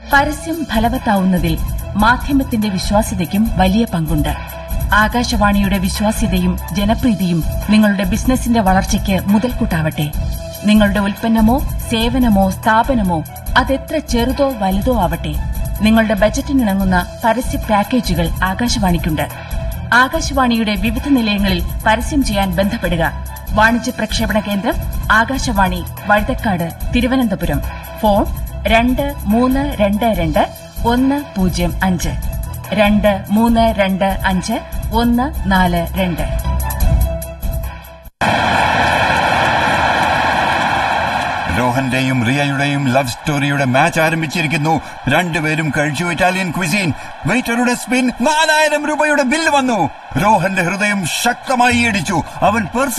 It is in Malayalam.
പരസ്യം ഫലവത്താവുന്നതിൽ മാധ്യമത്തിന്റെ വിശ്വാസ്യതയ്ക്കും വലിയ പങ്കുണ്ട്. ആകാശവാണിയുടെ വിശ്വാസ്യതയും ജനപ്രീതിയും നിങ്ങളുടെ ബിസിനസിന്റെ വളർച്ചയ്ക്ക് മുതൽക്കൂട്ടാവട്ടെ. നിങ്ങളുടെ ഉൽപ്പന്നമോ സേവനമോ സ്ഥാപനമോ അതെത്ര ചെറുതോ വലുതോ ആവട്ടെ, നിങ്ങളുടെ ബജറ്റിനിണങ്ങുന്ന പരസ്യ പാക്കേജുകൾ ആകാശവാണിക്കുണ്ട്. ആകാശവാണിയുടെ വിവിധ നിലയങ്ങളിൽ പരസ്യം ചെയ്യാൻ ബന്ധപ്പെടുക. വാണിജ്യ പ്രക്ഷേപണ കേന്ദ്രം Akashvani, Vazhuthacaud, Thiruvananthapuram. Phone 2322 105 2325 142. രോഹന്റെയും റിയയുടെയും love സ്റ്റോറിയുടെ match ആരംഭിച്ചിരിക്കുന്നു. രണ്ടുപേരും കഴിച്ചു ഇറ്റാലിയൻ ക്വിസീൻ. വെയിറ്ററുടെ സ്പിൻ. 4000 രൂപയുടെ ബില്ല് വന്നു. രോഹന്റെ ഹൃദയം ശക്തമായി ഇടിച്ചു. അവൻ